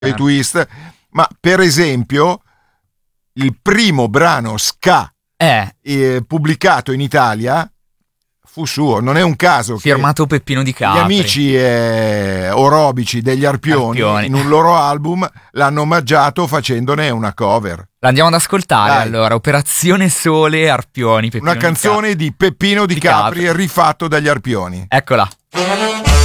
i twist, ma per esempio il primo brano ska pubblicato in Italia fu suo. Non è un caso firmato Peppino Di Capri. Gli amici orobici degli Arpioni in un loro album l'hanno omaggiato facendone una cover. L'andiamo ad ascoltare. Allora, Operazione Sole, Arpioni, Peppino una canzone di Peppino Di Capri rifatto dagli Arpioni. Eccola.